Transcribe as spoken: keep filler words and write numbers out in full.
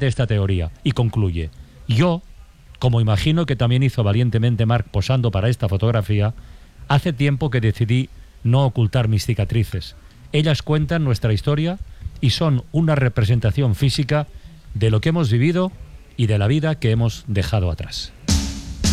valientemente esta teoría y concluye: yo, como imagino que también hizo valientemente Marc posando para esta fotografía, hace tiempo que decidí no ocultar mis cicatrices. Ellas cuentan nuestra historia y son una representación física de lo que hemos vivido y de la vida que hemos dejado atrás.